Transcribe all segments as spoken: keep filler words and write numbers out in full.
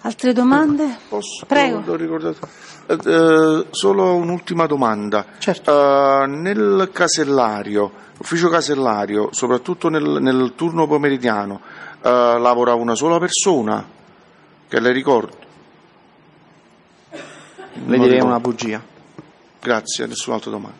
Altre domande? Posso? Prego. L'ho ricordato. Eh, eh, solo un'ultima domanda. Certo. Eh, nel casellario, ufficio casellario, soprattutto nel, nel turno pomeridiano, eh, lavora una sola persona, che le ricordo. Le direi una bugia. Grazie, nessun'altra domanda.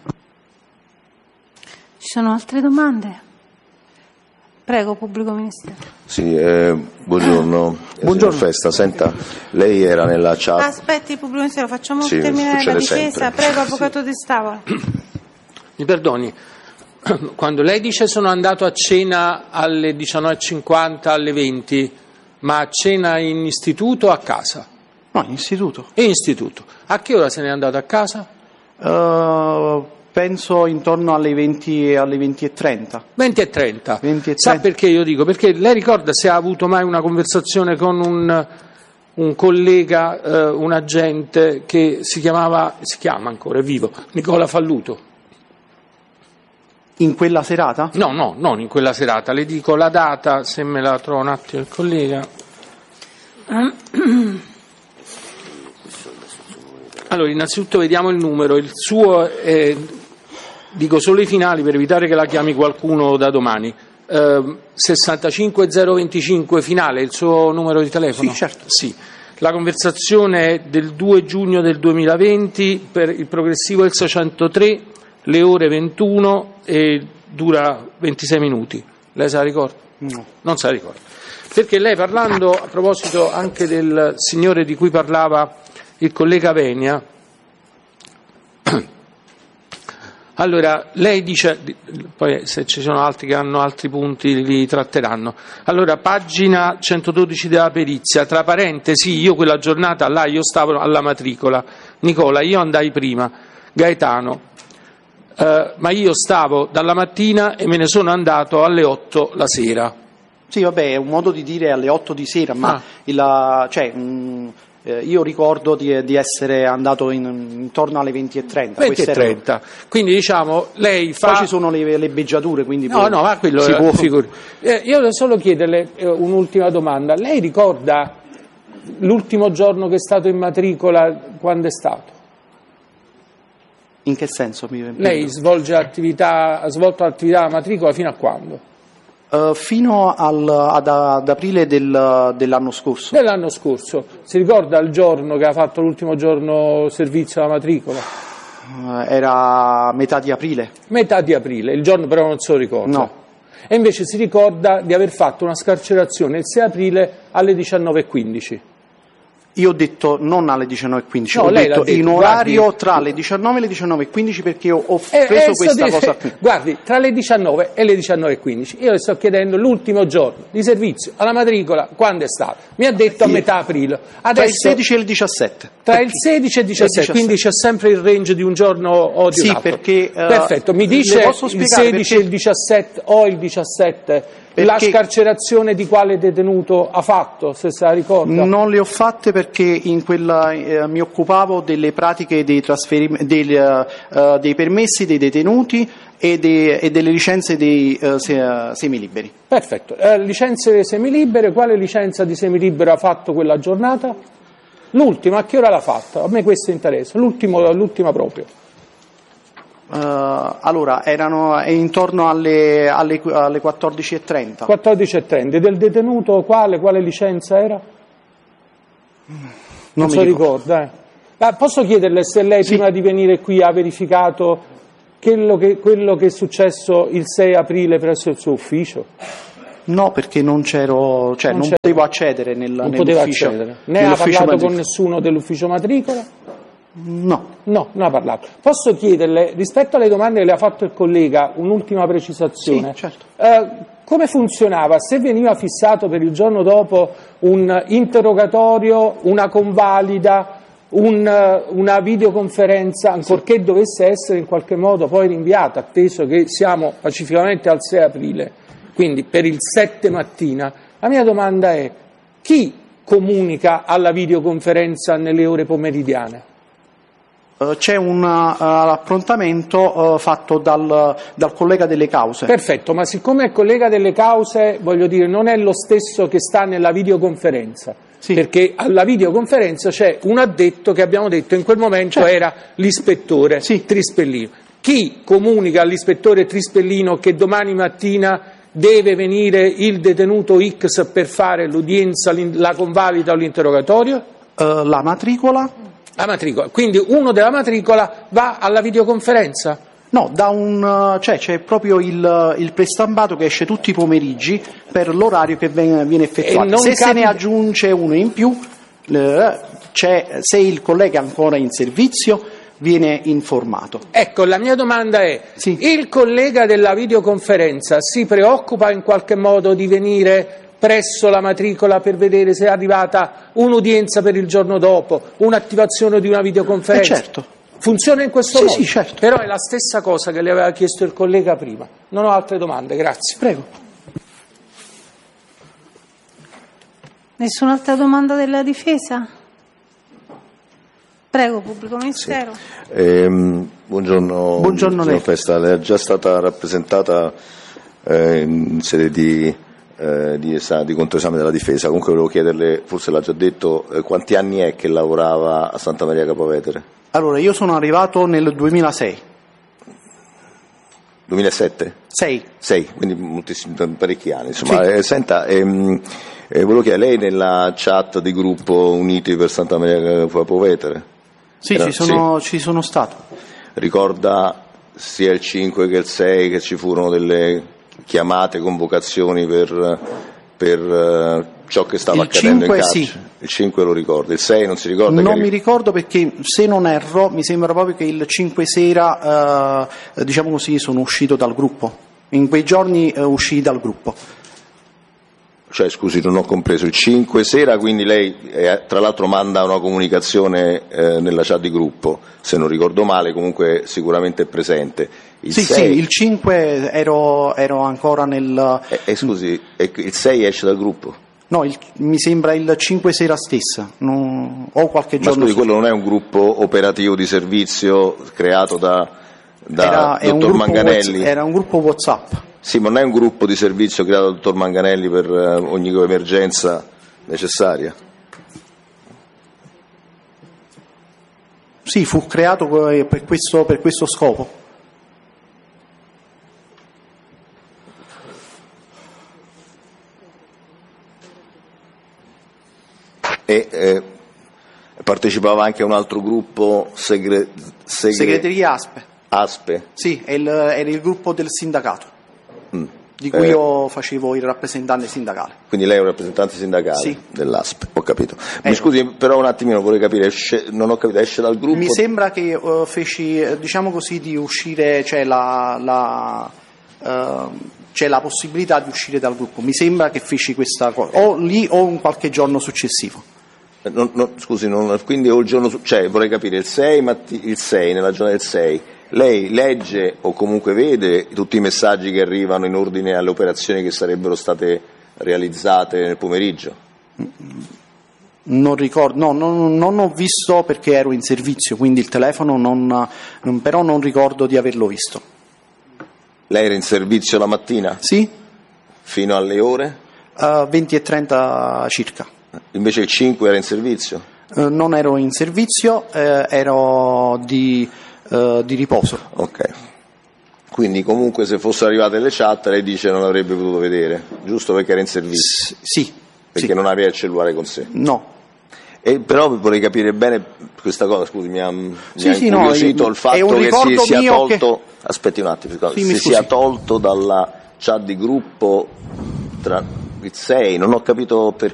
Ci sono altre domande? Prego, pubblico ministero. Sì, eh, buongiorno. Buongiorno. Festa, senta, lei era nella chat. Aspetti, pubblico ministero, facciamo Sì, terminare la succede difesa. sempre. Prego, avvocato Di Stavola. Mi perdoni, quando lei dice sono andato a cena alle diciannove e cinquanta, alle venti, ma a cena in istituto o a casa? No, in istituto. In istituto. A che ora se n'è andato a casa? Uh, penso intorno alle venti, alle venti e trenta. venti e trenta. venti e Sa trenta. perché io dico? Perché lei ricorda se ha avuto mai una conversazione con un, un collega, eh, un agente che si chiamava, si chiama ancora, è vivo, Nicola Falluto? In quella serata? No, no, non in quella serata, le dico la data, se me la trovo un attimo il collega. Allora, innanzitutto vediamo il numero, il suo, eh, dico solo i finali per evitare che la chiami qualcuno da domani, eh, sessantacinque zero venticinque finale, il suo numero di telefono? Sì, certo. Sì. La conversazione è del due giugno del duemilaventi per il progressivo del seicentotre, le ore ventuno e dura ventisei minuti. Lei se la ricorda? No. Non se la ricorda. Perché lei, parlando a proposito anche del signore di cui parlava il collega Venia, allora lei dice, poi se ci sono altri che hanno altri punti li tratteranno, allora pagina centododici della perizia, tra parentesi, io quella giornata là io stavo alla matricola, Nicola, io andai prima, Gaetano, eh, ma io stavo dalla mattina e me ne sono andato alle otto la sera. Sì, vabbè, è un modo di dire alle otto di sera, ma Ah. il, cioè, mh, eh, io ricordo di, di essere andato in, intorno alle venti e trenta. venti e Queste erano- trenta, quindi diciamo lei fa... Poi ci sono le, le beggiature, quindi No, può- no, ma quello si è può... figuri. Eh, io voglio solo chiederle eh, un'ultima domanda. Lei ricorda l'ultimo giorno che è stato in matricola, quando è stato? In che senso? Mi... Lei svolge attività, ha svolto l'attività a matricola fino a quando? Uh, fino al, ad, ad aprile del, dell'anno scorso. Dell'anno scorso. Si ricorda il giorno che ha fatto l'ultimo giorno servizio alla matricola? Uh, era metà di aprile. Metà di aprile, il giorno però non se lo ricorda. No. E invece si ricorda di aver fatto una scarcerazione il sei aprile alle diciannove e quindici. Io ho detto non alle diciannove e quindici, No, ho lei l'ha detto, detto, in orario guardi. tra le diciannove e le diciannove e quindici perché ho, ho Eh, preso eh, sto questa di- cosa qui. Guardi, tra le diciannove e le diciannove e quindici, io le sto chiedendo l'ultimo giorno di servizio alla matricola, quando è stato? Mi ha detto a Sì. metà aprile. Tra il Adesso, sedici e il diciassette. tra il sedici e il diciassette, diciassette. quindi c'è sempre il range di un giorno o di Sì, un altro. perché, eh, Perfetto, mi le dice posso il spiegare sedici e perché- il diciassette o il diciassette, la Perché- scarcerazione di quale detenuto ha fatto, se se la ricorda? Non le ho fatte perché in quella eh, mi occupavo delle pratiche dei, trasferim- del, eh, eh, dei permessi dei detenuti e, de- e delle licenze dei eh, se- semiliberi. Perfetto, eh, licenze semilibere, quale licenza di semilibero ha fatto quella giornata? L'ultima, a che ora l'ha fatta? A me questo interessa, L'ultimo, l'ultima proprio. Eh, allora, erano eh, intorno alle, alle, alle quattordici e trenta. quattordici e trenta, del detenuto quale, quale licenza era? Non, Non se mi lo ricordo. ricorda. Eh. Ah, posso chiederle se lei Sì. prima di venire qui ha verificato quello che, quello che è successo il sei aprile presso il suo ufficio? No, perché non c'ero, cioè Non non, c'era. potevo accedere nel, Non poteva nell'ufficio. accedere. Ne ha nell'ufficio parlato matricola. con nessuno dell'ufficio matricola? No. No, non ha parlato. Posso chiederle, rispetto alle domande che le ha fatto il collega, un'ultima precisazione? Sì, certo. Eh, come funzionava? Se veniva fissato per il giorno dopo un interrogatorio, una convalida, un, una videoconferenza, ancorché dovesse essere in qualche modo poi rinviata, atteso che siamo pacificamente al sei aprile, quindi per il sette mattina, la mia domanda è: chi comunica alla videoconferenza nelle ore pomeridiane? Eh, c'è un uh, approntamento uh, fatto dal, dal collega delle cause. Perfetto, ma siccome il collega delle cause, voglio dire, non è lo stesso che sta nella videoconferenza, Sì. Perché alla videoconferenza c'è un addetto che abbiamo detto in quel momento Certo. era l'ispettore Sì. Trispellino. Chi comunica all'ispettore Trispellino che domani mattina deve venire il detenuto X per fare l'udienza, l'in- la convalida o l'interrogatorio? Eh, la matricola? La matricola. Quindi uno della matricola va alla videoconferenza? No, da un, cioè c'è proprio il, il prestampato che esce tutti i pomeriggi per l'orario che ven- viene effettuato. E non Se se capita- ne aggiunge uno in più, eh, c'è, se il collega è ancora in servizio, viene informato. Ecco, la mia domanda è, Sì. il collega della videoconferenza si preoccupa in qualche modo di venire presso la matricola per vedere se è arrivata un'udienza per il giorno dopo, un'attivazione di una videoconferenza? Eh, certo. Funziona in questo Sì, modo? sì, certo. Però è la stessa cosa che le aveva chiesto il collega prima. Non ho altre domande, grazie. Prego. Nessun'altra domanda della difesa? Prego, pubblico ministero. Ehm, buongiorno, Buongiorno a lei. Festa, lei è già stata rappresentata eh, in sede di, eh, di, esa- di controesame della difesa. Comunque volevo chiederle, forse l'ha già detto, eh, quanti anni è che lavorava a Santa Maria Capua Vetere? Allora, io sono arrivato nel duemilasei. duemilasette? sei. Sei, quindi moltissimi, parecchi anni. Insomma, Sì. eh, senta, ehm, eh, volevo chiedere, lei nella chat di gruppo Uniti per Santa Maria Capua Vetere? Sì, Era- ci sono, ci sono stato. Ricorda sia il cinque che il sei che ci furono delle chiamate, convocazioni per, per eh, ciò che stava Il accadendo cinque in carcere? sì. Il cinque lo ricordo, il sei non si ricorda? Non che mi ricordo perché, se non erro, mi sembra proprio che il cinque sera, eh, diciamo così, sono uscito dal gruppo. In quei giorni eh, uscii dal gruppo. Cioè, scusi, non ho compreso, il cinque sera, quindi lei eh, tra l'altro manda una comunicazione eh, nella chat di gruppo, se non ricordo male, comunque sicuramente è presente. Il Sì, sei, sì, il cinque ero, ero ancora nel... eh, eh, scusi, eh, il sei esce dal gruppo? No, il- mi sembra il cinque sera stessa, non- o qualche Ma giorno scusi, fa. quello non è un gruppo operativo di servizio creato da, da Era, è un dottor gruppo Manganelli? Whats- era un gruppo WhatsApp. Sì, ma non è un gruppo di servizio creato dal dottor Manganelli per eh, ogni emergenza necessaria? Sì, fu creato eh, per questo, per questo scopo. E eh, partecipava anche a un altro gruppo segre, segre- Segreteria Aspe. Aspe? Sì, è il- era il gruppo del sindacato, Mm. di cui Eh, io facevo il rappresentante sindacale. Quindi lei è un rappresentante sindacale Sì. dell'Aspe, ho capito. Mi Eh. scusi, però un attimino vorrei capire, esce- non ho capito, esce dal gruppo? Mi sembra che eh, feci, eh, diciamo così, di uscire, cioè la, la, eh, c'è la possibilità di uscire dal gruppo. Mi sembra che feci questa cosa, o lì o in qualche giorno successivo. Non- non- scusi, non- quindi o il giorno su- cioè vorrei capire, il sei, matti- il sei, nella giornata del sei, lei legge o comunque vede tutti i messaggi che arrivano in ordine alle operazioni che sarebbero state realizzate nel pomeriggio? Non ricordo, no, non, non ho visto perché ero in servizio, quindi il telefono non, non- però non ricordo di averlo visto. Lei era in servizio la mattina? Sì? Fino alle ore? Eh, venti e trenta circa. Invece il cinque era in servizio? Eh, non ero in servizio, eh, ero di, eh, di riposo. Ok. Quindi comunque se fossero arrivate le chat lei dice non l'avrebbe potuto vedere, giusto perché era in servizio? S- sì, Perché sì. non aveva il cellulare con sé. No. E però vorrei capire bene questa cosa, scusi, mi ha, mi Sì, ha sì, no, incuriosito è- il fatto è un che si ricordo sia mio tolto, aspetti un attimo, scusa, Sì, mi si scusi. sia tolto dalla chat di gruppo tra il sei, non ho capito per